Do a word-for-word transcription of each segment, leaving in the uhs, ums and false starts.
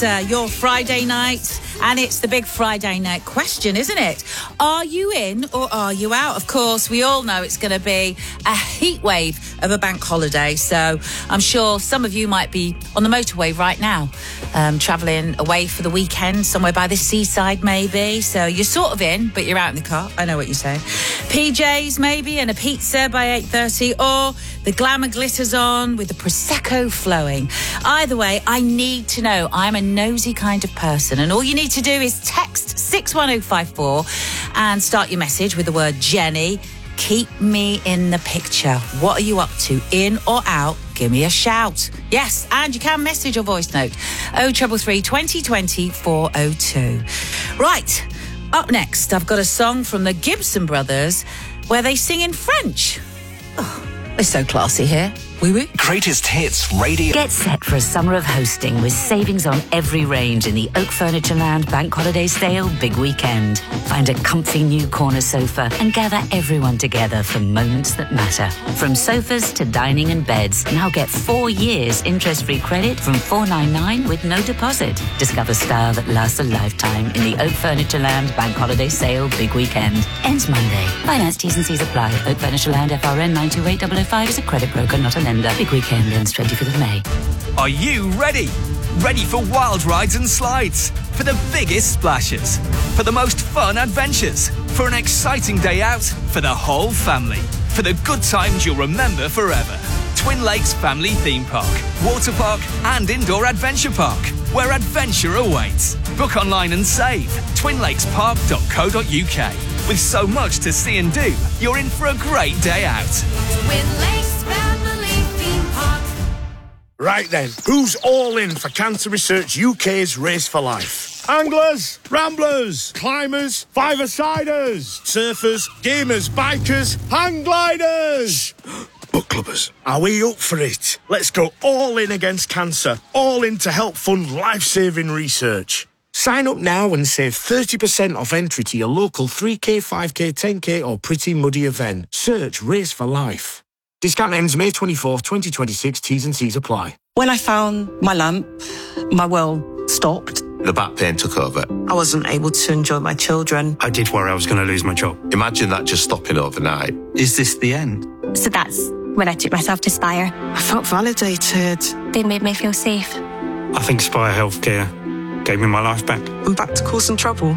Uh, your Friday night, and it's the big Friday night question, isn't it? Are you in or are you out? Of course, we all know it's going to be a heat wave of a bank holiday, so I'm sure some of you might be on the motorway right now, um, travelling away for the weekend, somewhere by the seaside maybe, so you're sort of in, but you're out in the car. I know what you're saying. P Js maybe, and a pizza by eight thirty, or the glamour glitters on with the Prosecco flowing. Either way, I need to know. I'm a nosy kind of person, and all you need to do is text six one oh five four and start your message with the word Jenny. Keep me in the picture. What are you up to, in or out? Give me a shout. Yes, and you can message or voice note oh three three three, twenty twenty, four oh two. Right, up next, I've got a song from the Gibson Brothers where they sing in French. Oh, they're so classy here. Wee wee. Greatest Hits Radio. Get set for a summer of hosting with savings on every range in the Oak Furniture Land Bank Holiday Sale Big Weekend. Find a comfy new corner sofa and gather everyone together for moments that matter. From sofas to dining and beds, now get four years interest-free credit from four ninety-nine with no deposit. Discover style that lasts a lifetime in the Oak Furniture Land Bank Holiday Sale Big Weekend. Ends Monday. Finance T's and C's apply. Oak Furniture Land F R N nine two eight zero zero five is a credit broker, not an Big Weekend ends twenty-fifth of May. Are you ready? Ready for wild rides and slides? For the biggest splashes? For the most fun adventures? For an exciting day out? For the whole family? For the good times you'll remember forever? Twin Lakes Family Theme Park, Water Park and Indoor Adventure Park, where adventure awaits. Book online and save. twin lakes park dot co dot uk. With so much to see and do, you're in for a great day out. Twin Lakes Family Theme Park. Right then, who's all in for Cancer Research U K's Race for Life? Anglers, ramblers, climbers, five-a-siders, surfers, gamers, bikers, hang gliders, book clubbers. Are we up for it? Let's go all in against cancer, all in to help fund life-saving research. Sign up now and save thirty percent off entry to your local three K, five K, ten K or Pretty Muddy event. Search Race for Life. Discount ends May twenty-fourth, twenty twenty-six. T's and C's apply. When I found my lamp, my world stopped. The back pain took over. I wasn't able to enjoy my children. I did worry I was going to lose my job. Imagine that just stopping overnight. Is this the end? So that's when I took myself to Spire. I felt validated. They made me feel safe. I think Spire Healthcare gave me my life back. I'm back to causing trouble.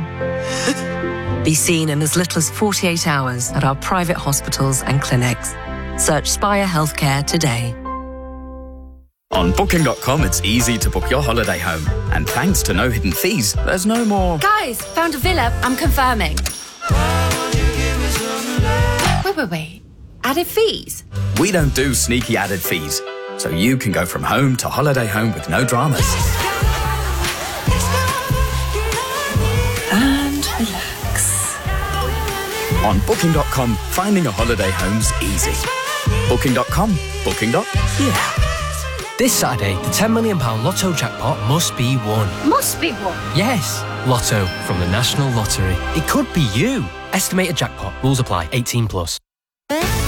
Be seen in as little as forty-eight hours at our private hospitals and clinics. Search Spire Healthcare today. On Booking dot com, it's easy to book your holiday home. And thanks to no hidden fees, there's no more... Guys, found a villa. I'm confirming. Wait, wait, wait. Added fees? We don't do sneaky added fees. So you can go from home to holiday home with no dramas. And relax. On Booking dot com, finding a holiday home's easy. Booking dot com. Booking. Yeah. This Saturday, the ten million pounds Lotto jackpot must be won. Must be won? Yes, Lotto from the National Lottery. It could be you. Estimated jackpot. Rules apply. eighteen plus.